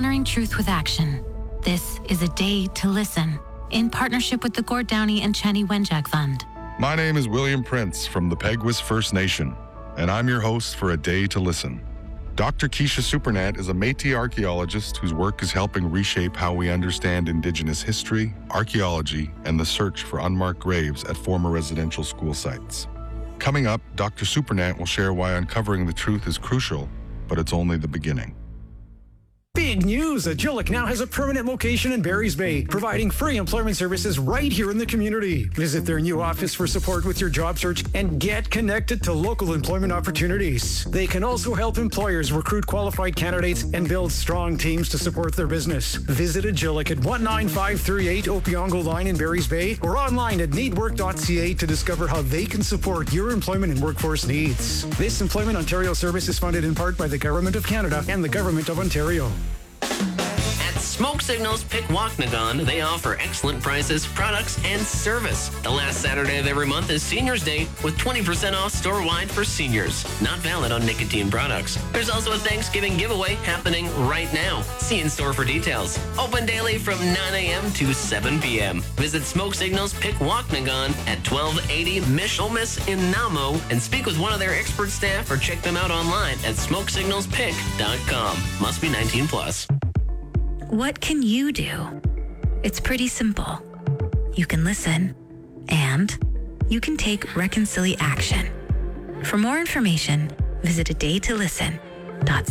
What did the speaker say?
honoring truth with action. This is A Day to Listen, in partnership with the Gord Downey and Chenny Wenjack Fund. My name is William Prince from the Peguis First Nation, and I'm your host for A Day to Listen. Dr. Keisha Supernat is a Métis archaeologist whose work is helping reshape how we understand Indigenous history, archaeology, and the search for unmarked graves at former residential school sites. Coming up, Dr. Supernat will share why uncovering the truth is crucial, but it's only the beginning. Big news! Agilic now has a permanent location in Barry's Bay, providing free employment services right here in the community. Visit their new office for support with your job search and get connected to local employment opportunities. They can also help employers recruit qualified candidates and build strong teams to support their business. Visit Agilic at 19538 Opiongo Line in Barry's Bay or online at needwork.ca to discover how they can support your employment and workforce needs. This Employment Ontario service is funded in part by the Government of Canada and the Government of Ontario. At Smoke Signals Pikwakanagan, they offer excellent prices, products, and service. The last Saturday of every month is Seniors Day with 20% off store-wide for seniors. Not valid on nicotine products. There's also a Thanksgiving giveaway happening right now. See in store for details. Open daily from 9 a.m. to 7 p.m. Visit Smoke Signals Pikwakanagan at 1280 Mishomis in Namo and speak with one of their expert staff or check them out online at smokesignalspic.com. Must be 19 plus. What can you do? It's pretty simple. You can listen, and you can take reconciliation. For more information, visit adaytolisten.ca.